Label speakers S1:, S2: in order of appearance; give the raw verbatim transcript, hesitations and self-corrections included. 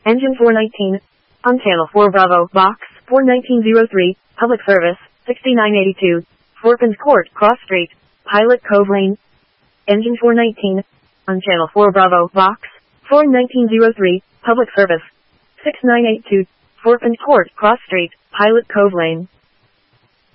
S1: Engine four nineteen. On channel four Bravo, box, four nineteen oh three, public service, sixty-nine eighty-two, Fourpins Court, Cross Street, Pilot Cove Lane. Engine four nineteen. On channel four Bravo, box, four nineteen oh three, public service, sixty-nine eighty-two, Fourpins Court, Cross Street, Pilot Cove Lane.